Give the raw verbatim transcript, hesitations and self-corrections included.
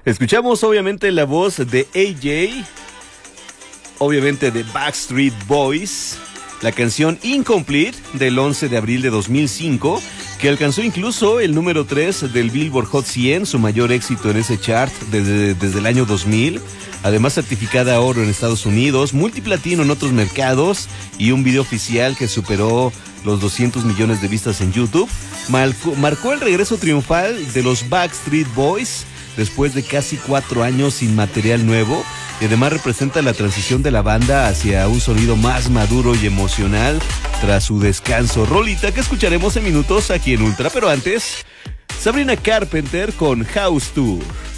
Escuchamos obviamente la voz de A J, obviamente de Backstreet Boys, la canción Incomplete del once de abril de dos mil cinco, que alcanzó incluso el número tres del Billboard Hot cien, su mayor éxito en ese chart desde, desde el año dos mil. Además certificada oro en Estados Unidos, multiplatino en otros mercados y un video oficial que superó los doscientos millones de vistas en YouTube. Marcó, marcó el regreso triunfal de los Backstreet Boys después de casi cuatro años sin material nuevo, y además representa la transición de la banda hacia un sonido más maduro y emocional tras su descanso. Rolita que escucharemos en minutos aquí en Ultra, pero antes, Sabrina Carpenter con House Tour.